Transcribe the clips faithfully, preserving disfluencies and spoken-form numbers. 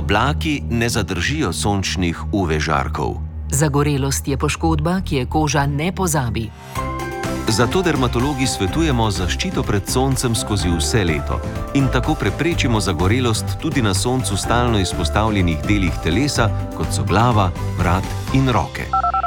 Oblaki ne zadržijo sončnih U V žarkov. Zagorelost je poškodba, ki je koža ne pozabi. Zato dermatologi svetujemo zaščito pred soncem skozi vse leto in tako preprečimo zagorelost tudi na soncu stalno izpostavljenih delih telesa, kot so glava, vrat in roke.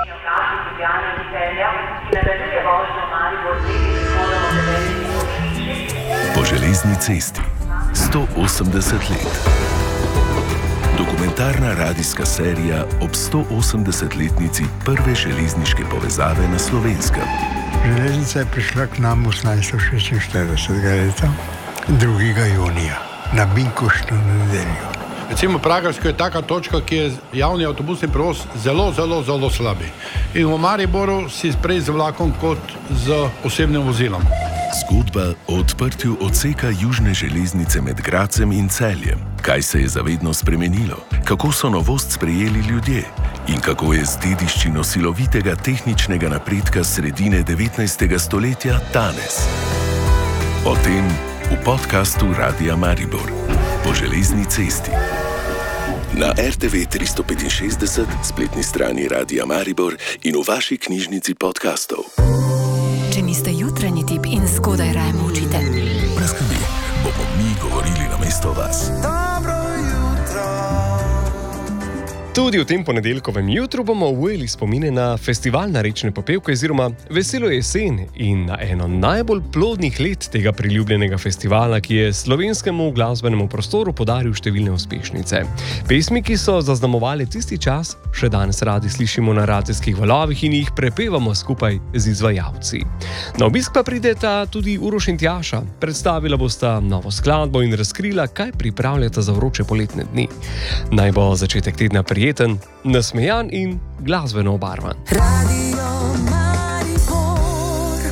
Po železni cesti sto osemdeset let. Dokumentarna radijska serija ob sto osemdesetletnici prve železniške povezave na Slovenskem. Železnica je prišla k nam osemnajststo šestinštiridesetega leta, drugega junija, na Binkoštno nedeljo. Recimo Pragersko je taka točka, ki je javni avtobusni prevoz zelo, zelo, zelo slabi. In v Mariboru si prej z vlakom kot z osebnim vozilom. Zgodba o odprtju odseka južne železnice med Gradcem in Celjem. Kaj se je zavedno spremenilo? Kako so novost sprejeli ljudje? In kako je z dediščino silovitega tehničnega napredka sredine devetnajstega stoletja danes? O tem v podkastu Radia Maribor. Po železni cesti. Na R T V tristo petinšestdeset, spletni strani Radia Maribor in v vaši knjižnici podkastov. Če niste jutranji tip in zgodaj raje molčite. Brez skrbi, bomo mi govorili namesto vas. Dobro jutro. Tudi v tem ponedeljkovem jutru bomo ujeli spomine na festival na rečne popevke oziroma Veselo jesen in na eno najbolj plodnih let tega priljubljenega festivala, ki je slovenskemu glasbenemu prostoru podaril številne uspešnice. Pesmi, ki so zaznamovali tisti čas, še danes radi slišimo na radijskih valovih in jih prepevamo skupaj z izvajalci. Na obisk pa prideta tudi Uroš in Tjaša. Predstavila bosta novo skladbo in razkrila, kaj pripravljata za vroče poletne dni. Naj bo začetek tedna prijeten, nasmejan in glasbeno obarvan. Radio Maribor.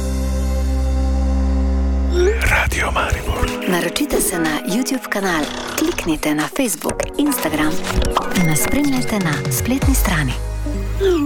Radio Maribor. Naročite se na YouTube kanal, kliknite na Facebook, Instagram in nas spremljajte na spletni strani.